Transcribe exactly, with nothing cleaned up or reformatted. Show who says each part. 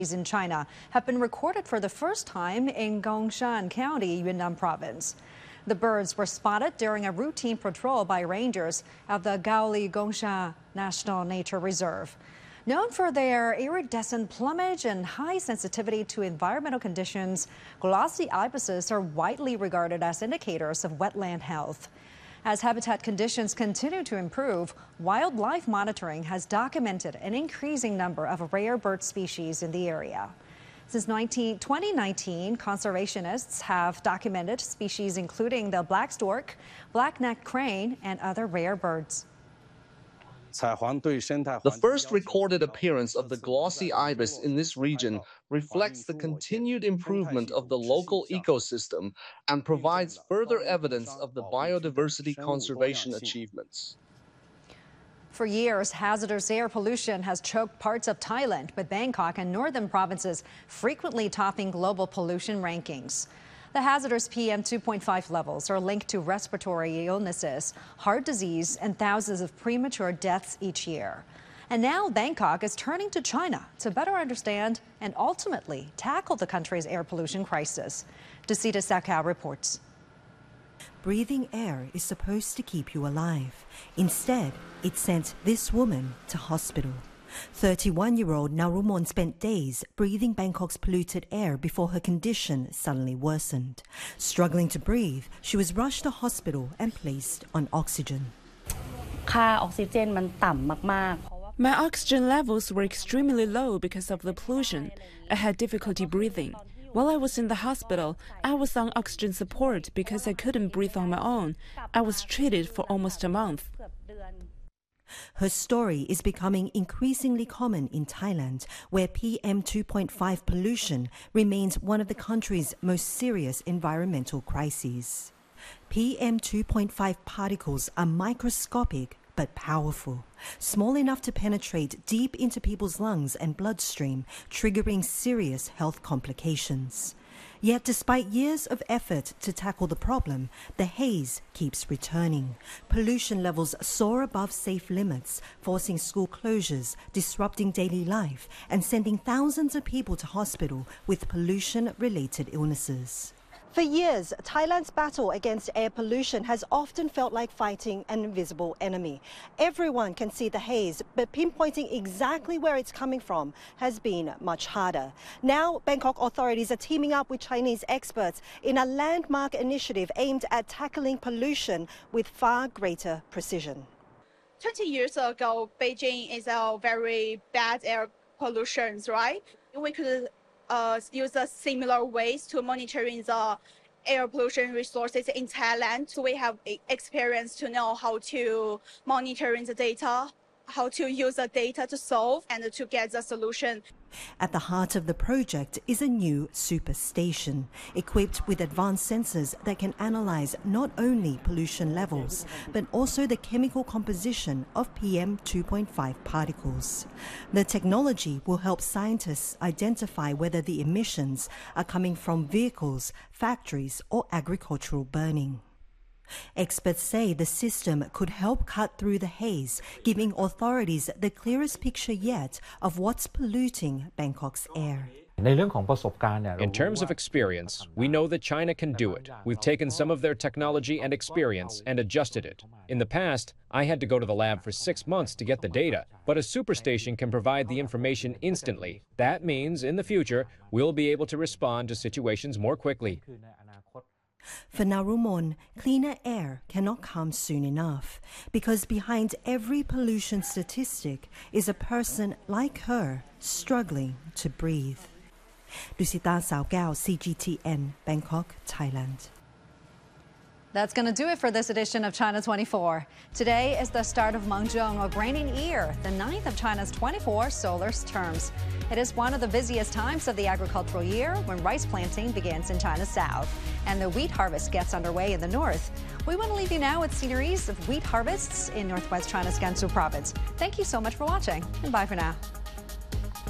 Speaker 1: in China have been recorded for the first time in Gongshan County, Yunnan Province. The birds were spotted during a routine patrol by rangers of the Gaoli Gongshan National Nature Reserve. Known for their iridescent plumage and high sensitivity to environmental conditions, glossy ibises are widely regarded as indicators of wetland health. As habitat conditions continue to improve, wildlife monitoring has documented an increasing number of rare bird species in the area. Since twenty nineteen, conservationists have documented species including the black stork, black-necked crane, and other rare birds.
Speaker 2: The first recorded appearance of the glossy ibis in this region reflects the continued improvement of the local ecosystem and provides further evidence of the biodiversity conservation achievements.
Speaker 1: For years, hazardous air pollution has choked parts of Thailand, with Bangkok and northern provinces frequently topping global pollution rankings. The hazardous P M two point five levels are linked to respiratory illnesses, heart disease, and thousands of premature deaths each year. And now Bangkok is turning to China to better understand and ultimately tackle the country's air pollution crisis. Dusita Sakau reports.
Speaker 3: Breathing air is supposed to keep you alive. Instead, it sent this woman to hospital. thirty-one-year-old Narumon spent days breathing Bangkok's polluted air before her condition suddenly worsened. Struggling to breathe, she was rushed to hospital and placed on oxygen.
Speaker 4: My oxygen levels were extremely low because of the pollution. I had difficulty breathing. While I was in the hospital, I was on oxygen support because I couldn't breathe on my own. I was treated for almost a month.
Speaker 3: Her story is becoming increasingly common in Thailand, where P M two point five pollution remains one of the country's most serious environmental crises. P M two point five particles are microscopic but powerful, small enough to penetrate deep into people's lungs and bloodstream, triggering serious health complications. Yet despite years of effort to tackle the problem, the haze keeps returning. Pollution levels soar above safe limits, forcing school closures, disrupting daily life, and sending thousands of people to hospital with pollution-related illnesses.
Speaker 5: For years, Thailand's battle against air pollution has often felt like fighting an invisible enemy. Everyone can see the haze, but pinpointing exactly where it's coming from has been much harder. Now, Bangkok authorities are teaming up with Chinese experts in a landmark initiative aimed at tackling pollution with far greater precision.
Speaker 6: twenty years ago, Beijing is a very bad air pollution, right? We could Uh, use a similar ways to monitoring the air pollution resources in Thailand. So we have experience to know how to monitoring the data, how to use the data to solve and to get the solution.
Speaker 3: At the heart of the project is a new superstation, equipped with advanced sensors that can analyze not only pollution levels, but also the chemical composition of P M two point five particles. The technology will help scientists identify whether the emissions are coming from vehicles, factories, or agricultural burning. Experts say the system could help cut through the haze, giving authorities the clearest picture yet of what's polluting Bangkok's air.
Speaker 7: In terms of experience, we know that China can do it. We've taken some of their technology and experience and adjusted it. In the past, I had to go to the lab for six months to get the data, but a superstation can provide the information instantly. That means, in the future, we'll be able to respond to situations more quickly.
Speaker 3: For Narumon, cleaner air cannot come soon enough, because behind every pollution statistic is a person like her struggling to breathe. Dusita Sakau, C G T N, Bangkok, Thailand.
Speaker 1: That's going to do it for this edition of China twenty-four. Today is the start of Mengzhong, or Graining Year, the ninth of China's twenty-four solar terms. It is one of the busiest times of the agricultural year, when rice planting begins in China's south and the wheat harvest gets underway in the north. We want to leave you now with sceneries of wheat harvests in northwest China's Gansu province. Thank you so much for watching, and bye for now.